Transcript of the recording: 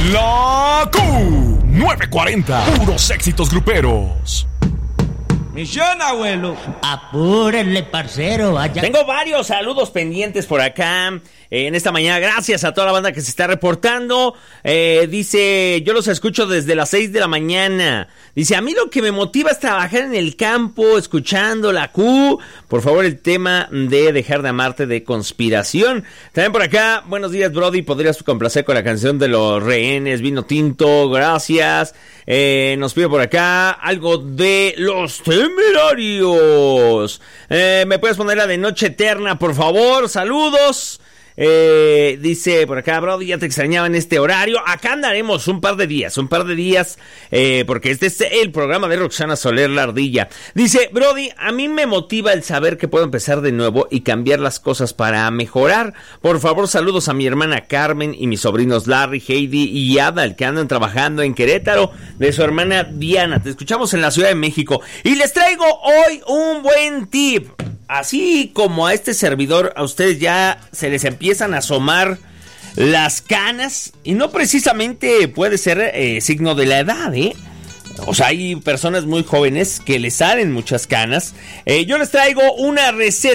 La Q940. Puros éxitos gruperos. Misión, abuelo. Apúrenle, parcero. Vaya. Tengo varios saludos pendientes por acá en esta mañana. Gracias a toda la banda que se está reportando. Dice, yo los escucho desde las 6 de la mañana. Dice, a mí lo que me motiva es trabajar en el campo, escuchando la Q. Por favor, el tema de Dejar de Amarte de Conspiración. También por acá, buenos días, Brody. ¿Podrías complacer con la canción de Los Rehenes, Vino Tinto? Gracias. Nos pide por acá algo de Los Temerarios. ¿Me puedes poner la de Noche Eterna, por favor? Saludos. Dice por acá, Brody, ya te extrañaba en este horario. Acá andaremos un par de días, porque este es el programa de Roxana Soler, La Ardilla. Dice, Brody, a mí me motiva el saber que puedo empezar de nuevo y cambiar las cosas para mejorar. Por favor, saludos a mi hermana Carmen y mis sobrinos Larry, Heidi y Adal, que andan trabajando en Querétaro, de su hermana Diana. Te escuchamos en la Ciudad de México y les traigo hoy un buen tip. Así como a este servidor, a ustedes ya se les empiezan a asomar las canas, y no precisamente puede ser signo de la edad, O sea, hay personas muy jóvenes que les salen muchas canas. Yo les traigo una receta